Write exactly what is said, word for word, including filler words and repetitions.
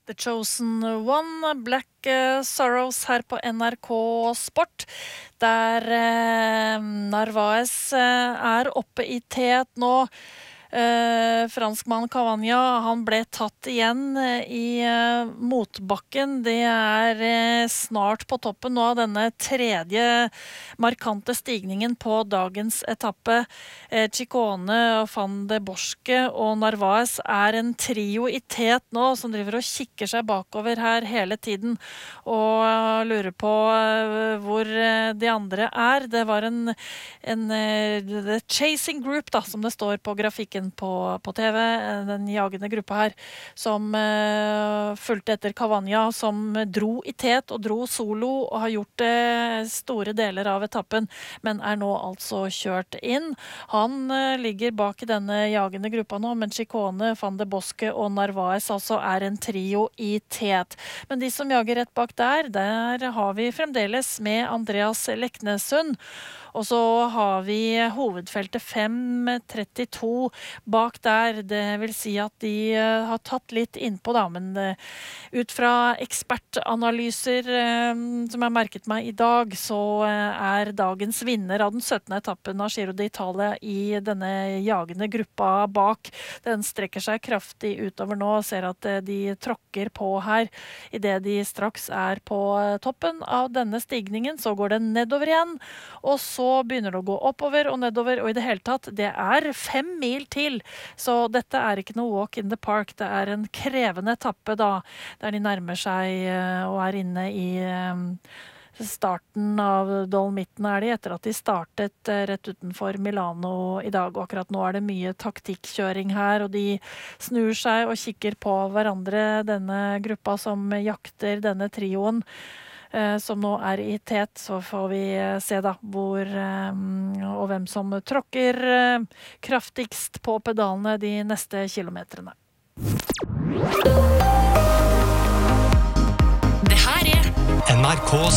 The Chosen One, Black eh, Sorrows her på N R K Sport, der eh, Narvaez eh, er oppe i tet nå. Eh, franskmann Cavagna, han ble tatt igjen eh, i eh, motbakken. Det er eh, snart på toppen nå av denne tredje markante stigningen på dagens etappe. Eh, Ciccone, Van de Borske og Narvaez er en trio i tet nå som driver og kikker seg bakover her hele tiden og uh, lurer på uh, hvor uh, de andre er. Det var en, en uh, the chasing group da, som det står på grafikken på, på T V, den jagende gruppa her, som uh, fulgte etter Cavagna, som dro i tet og dro solo og har gjort det store deler av etappen, men er nå altså kjørt inn. Han uh, ligger bak i denne jagende gruppa nå, men Ciccone, Van de Borske og Narvaez altså er en trio i tet. Men de som jager rett bak der, der har vi fremdeles med Andreas Leknessund. Og så har vi hovedfeltet fem trettito bak der. Det vil si at de uh, har tatt litt innpå da, men uh, ut fra ekspertanalyser uh, som jeg merket meg i dag, så uh, er dagens vinner av den syttende etappen av Giro d'Italia i denne jagende gruppa bak. Den strekker seg kraftig utover nå, ser at uh, de tråkker på her. I det de straks er på uh, toppen av denne stigningen, så går det nedover igjen, og så begynner det å gå oppover og nedover, og i det hele tatt, det er fem mil til, så dette er ikke noe walk in the park, det er en krevende etappe da, der de nærmer seg uh, og er inne i um, starten av Dolomitten er de, etter at de startet uh, rett utenfor Milano i dag, og akkurat nå er det mye taktikkjøring her, og de snur seg og kikker på hverandre, denne gruppa som jakter denne trioen, Uh, som nå er i tet, så får vi uh, se da hvor um, og hvem som tråkker uh, kraftigst på pedalene de neste kilometrene. Det her er N R K